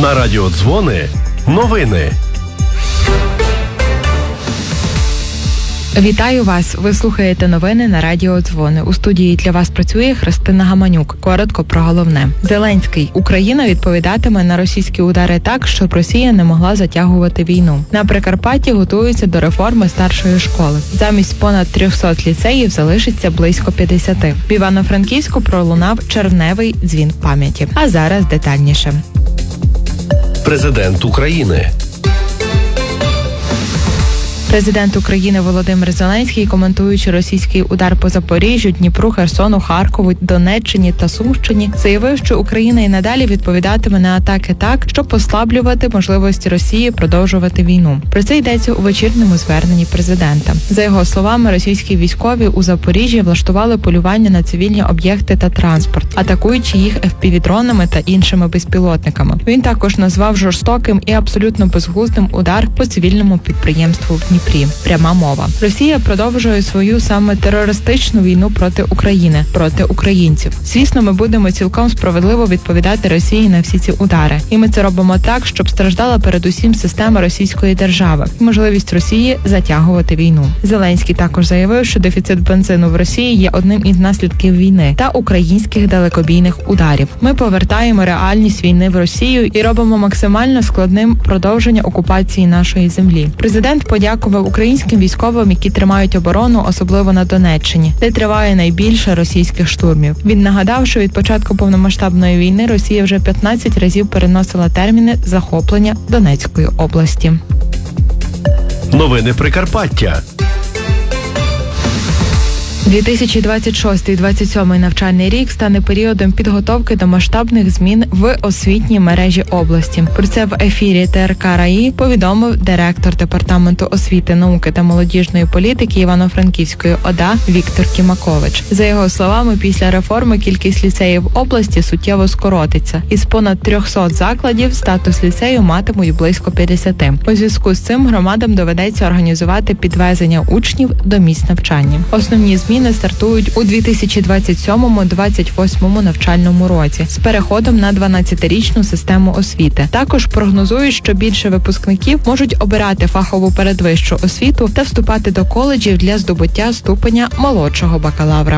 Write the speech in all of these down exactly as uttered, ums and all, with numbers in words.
На радіо Дзвони новини. Вітаю вас! Ви слухаєте новини на радіо Дзвони. У студії для вас працює Христина Гаманюк. Коротко про головне. Зеленський. Україна відповідатиме на російські удари так, щоб Росія не могла затягувати війну. На Прикарпатті готуються до реформи старшої школи. Замість понад триста ліцеїв залишиться близько п'ятдесят. В Івано-Франківську пролунав червневий дзвін пам'яті. А зараз детальніше. Президент України. Президент України Володимир Зеленський, коментуючи російський удар по Запоріжжю, Дніпру, Херсону, Харкову, Донеччині та Сумщині, заявив, що Україна і надалі відповідатиме на атаки так, щоб послаблювати можливості Росії продовжувати війну. Про це йдеться у вечірньому зверненні президента. За його словами, російські військові у Запоріжжі влаштували полювання на цивільні об'єкти та транспорт, атакуючи їх еф пі ві-дронами та іншими безпілотниками. Він також назвав жорстоким і абсолютно безглуздим удар по цивільному підприємству в Дніпрі. Пряма мова. Росія продовжує свою саме терористичну війну проти України, проти українців. Звісно, ми будемо цілком справедливо відповідати Росії на всі ці удари. І ми це робимо так, щоб страждала передусім система російської держави і можливість Росії затягувати війну. Зеленський також заявив, що дефіцит бензину в Росії є одним із наслідків війни та українських далекобійних ударів. Ми повертаємо реальність війни в Росію і робимо максимально складним продовження окупації нашої землі. Президент подякував українським військовим, які тримають оборону, особливо на Донеччині, де триває найбільше російських штурмів. Він нагадав, що від початку повномасштабної війни Росія вже п'ятнадцять разів переносила терміни захоплення Донецької області. Новини Прикарпаття. дві тисячі двадцять шостий - двадцять сьомий навчальний рік стане періодом підготовки до масштабних змін в освітній мережі області. Про це в ефірі те ер ка РАІ повідомив директор Департаменту освіти, науки та молодіжної політики Івано-Франківської о да Віктор Кімакович. За його словами, після реформи кількість ліцеїв області суттєво скоротиться. Із понад трьохсот закладів статус ліцею матимуть близько п'ятдесят. У зв'язку з цим громадам доведеться організувати підвезення учнів до місць навчання. Основні зміни Зміни стартують у дві тисячі двадцять сьомому - двадцять восьмому навчальному році з переходом на дванадцятирічну систему освіти. Також прогнозують, що більше випускників можуть обирати фахову передвищу освіту та вступати до коледжів для здобуття ступеня молодшого бакалавра.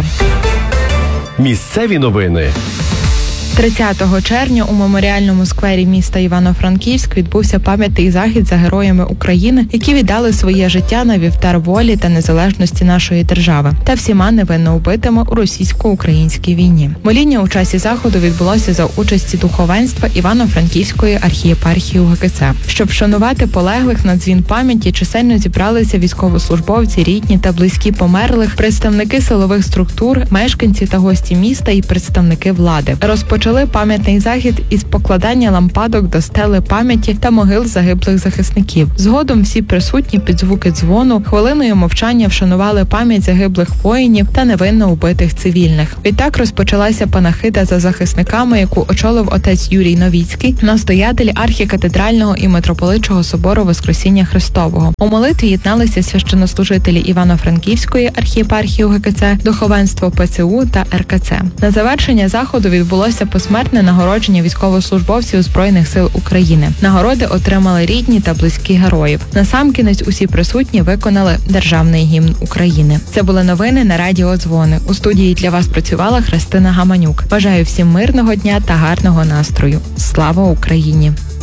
Місцеві новини. тридцятого червня у меморіальному сквері міста Івано-Франківськ відбувся пам'ятний захід за героями України, які віддали своє життя на вівтар волі та незалежності нашої держави та всіма невинно убитими у російсько-українській війні. Моління у часі заходу відбулося за участі духовенства Івано-Франківської архієпархії у ге ка це. Щоб вшанувати полеглих на дзвін пам'яті, чисельно зібралися військовослужбовці, рідні та близькі померлих, представники силових структур, мешканці та гості міста і представники влади. Розпочали Почали пам'ятний захід із покладання лампадок до стели пам'яті та могил загиблих захисників. Згодом всі присутні під звуки дзвону хвилиною мовчання вшанували пам'ять загиблих воїнів та невинно убитих цивільних. Відтак розпочалася панахида за захисниками, яку очолив отець Юрій Новіцький, настоятель архікатедрального і митрополичого собору Воскресіння Христового. У молитві єдналися священнослужителі Івано-Франківської архієпархії у ге ка це, духовенство пе це у та ер ка це. На завершення заходу відбулося посмертне нагородження військовослужбовців Збройних сил України. Нагороди отримали рідні та близькі героїв. Насамкінець усі присутні виконали державний гімн України. Це були новини на радіо Дзвони. У студії для вас працювала Христина Гаманюк. Бажаю всім мирного дня та гарного настрою. Слава Україні!